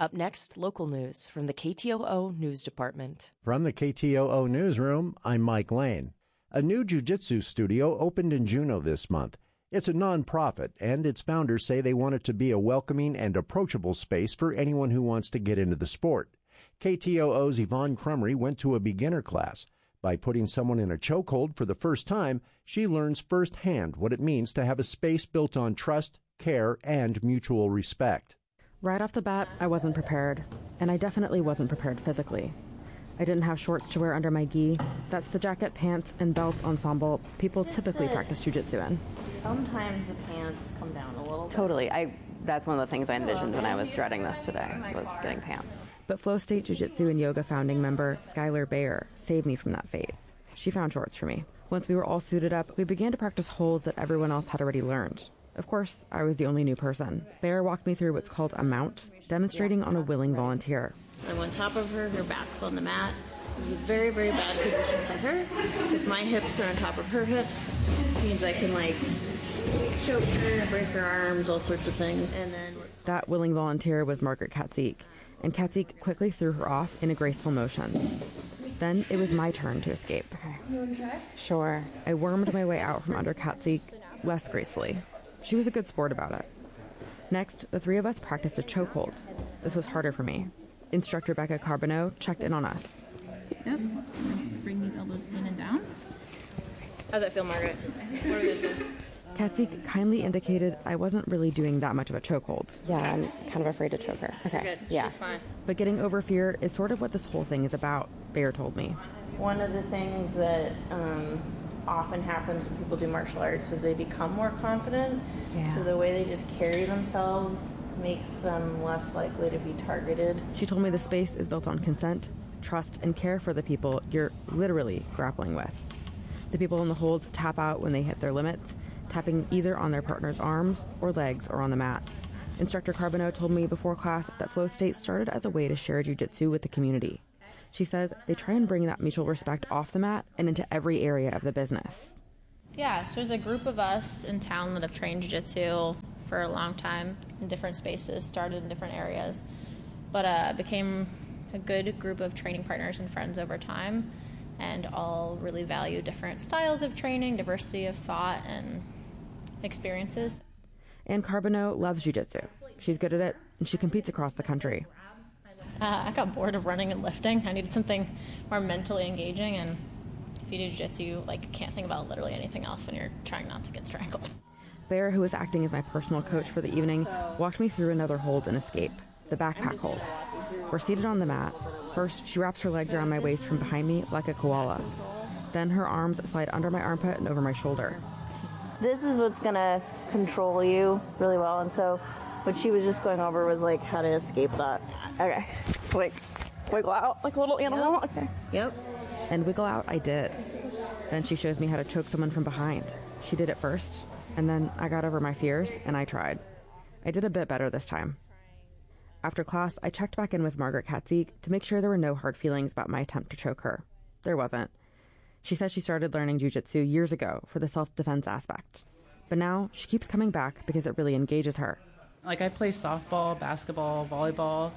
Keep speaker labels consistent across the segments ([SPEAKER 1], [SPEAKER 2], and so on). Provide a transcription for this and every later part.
[SPEAKER 1] Up next, local news from the KTOO News Department.
[SPEAKER 2] From the KTOO Newsroom, I'm Mike Lane. A new jiu-jitsu studio opened in Juneau this month. It's a nonprofit, and its founders say they want it to be a welcoming and approachable space for anyone who wants to get into the sport. KTOO's Yvonne Crumry went to a beginner class. By putting someone in a chokehold for the first time, she learns firsthand what it means to have a space built on trust, care, and mutual respect.
[SPEAKER 3] Right off the bat, I wasn't prepared, and I definitely wasn't prepared physically. I didn't have shorts to wear under my gi. That's the jacket, pants, and belt ensemble people typically practice jiu-jitsu in.
[SPEAKER 4] Sometimes the pants come down a little bit.
[SPEAKER 3] Totally. That's one of the things I envisioned when I was dreading this today, was getting pants. But Flow State Jiu-Jitsu and Yoga founding member Skylar Bayer saved me from that fate. She found shorts for me. Once we were all suited up, we began to practice holds that everyone else had already learned. Of course, I was the only new person. Bayer walked me through what's called a mount, demonstrating on a willing volunteer.
[SPEAKER 4] I'm on top of her, her back's on the mat. This is a very, very bad position for her, because my hips are on top of her hips. It means I can, choke her, break her arms, all sorts of things. And then
[SPEAKER 3] that willing volunteer was Margaret Katzik, and Katzik quickly threw her off in a graceful motion. Then it was my turn to escape.
[SPEAKER 4] You want to try?
[SPEAKER 3] Sure. I wormed my way out from under Katzik less gracefully. She was a good sport about it. Next, the three of us practiced a chokehold. This was harder for me. Instructor Becca Carbonneau checked in on us.
[SPEAKER 5] Yep. Bring these elbows in and down.
[SPEAKER 4] How's that feel, Margaret? What are we missing?
[SPEAKER 3] Katzik kindly indicated I wasn't really doing that much of a chokehold.
[SPEAKER 6] Yeah, okay. I'm kind of afraid to choke her. Okay.
[SPEAKER 4] Good.
[SPEAKER 3] Yeah.
[SPEAKER 4] She's fine.
[SPEAKER 3] But getting over fear is sort of what this whole thing is about, Bayer told me.
[SPEAKER 4] One of the things that often happens when people do martial arts is they become more confident.
[SPEAKER 3] Yeah.
[SPEAKER 4] So the way they just carry themselves makes them less likely to be targeted.
[SPEAKER 3] She told me the space is built on consent, trust, and care for the people you're literally grappling with. The people in the holds tap out when they hit their limits, tapping either on their partner's arms or legs or on the mat. Instructor Carbonneau told me before class that Flow State started as a way to share jiu-jitsu with the community. She says they try and bring that mutual respect off the mat and into every area of the business.
[SPEAKER 5] Yeah, so there's a group of us in town that have trained jiu-jitsu for a long time in different spaces, started in different areas, but became a good group of training partners and friends over time, and all really value different styles of training, diversity of thought, and experiences.
[SPEAKER 3] And Carbonneau loves jiu-jitsu. She's good at it, and she competes across the country.
[SPEAKER 5] I got bored of running and lifting. I needed something more mentally engaging, and if you do jiu-jitsu, you can't think about literally anything else when you're trying not to get strangled.
[SPEAKER 3] Bayer, who was acting as my personal coach for the evening, walked me through another hold and escape, the backpack hold. We're seated on the mat. First, she wraps her legs around my waist from behind me like a koala. Then her arms slide under my armpit and over my shoulder.
[SPEAKER 4] This is what's going to control you really well, and so what she was just going over was how to escape that. Okay. Wiggle out like a little animal. Yep. Okay. Yep.
[SPEAKER 3] And wiggle out I did. Then she shows me how to choke someone from behind. She did it first, and then I got over my fears, and I tried. I did a bit better this time. After class, I checked back in with Margaret Katzik to make sure there were no hard feelings about my attempt to choke her. There wasn't. She said she started learning jiu-jitsu years ago for the self-defense aspect. But now she keeps coming back because it really engages her.
[SPEAKER 7] I play softball, basketball, volleyball.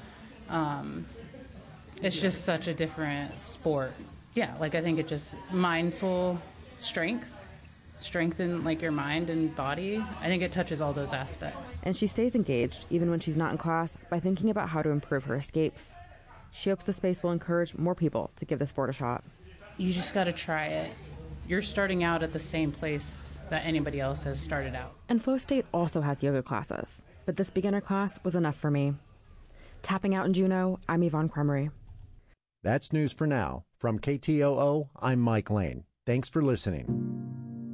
[SPEAKER 7] It's just such a different sport. Yeah, I think it just mindful strengthen your mind and body. I think it touches all those aspects.
[SPEAKER 3] And she stays engaged, even when she's not in class, by thinking about how to improve her escapes. She hopes the space will encourage more people to give the sport a shot.
[SPEAKER 7] You just got to try it. You're starting out at the same place that anybody else has started out.
[SPEAKER 3] And Flow State also has yoga classes, but this beginner class was enough for me. Tapping out in Juneau, I'm Yvonne Crumry.
[SPEAKER 2] That's news for now. From KTOO, I'm Mike Lane. Thanks for listening.